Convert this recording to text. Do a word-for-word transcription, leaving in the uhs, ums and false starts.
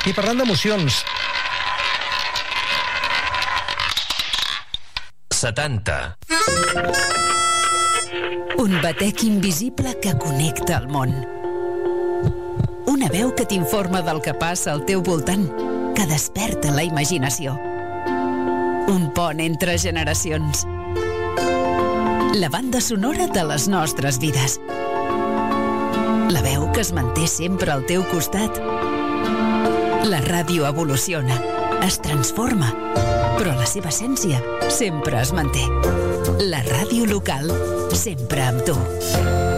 I parlant d'emocions... setanta. Un batec invisible que connecta el món. Una veu que t'informa del que passa al teu voltant, que desperta la imaginació. Un pont entre generacions. La banda sonora de les nostres vides. La veu que es manté sempre al teu costat. La ràdio evoluciona, es transforma, però la seva essència sempre es manté. La ràdio local, sempre amb tu.